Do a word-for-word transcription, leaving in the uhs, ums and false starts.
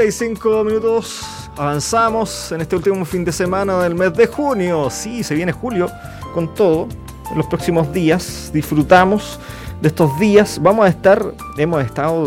Cinco minutos, avanzamos en este último fin de semana del mes de junio. Sí, se viene julio con todo. En los próximos días disfrutamos de estos días. Vamos a estar, hemos estado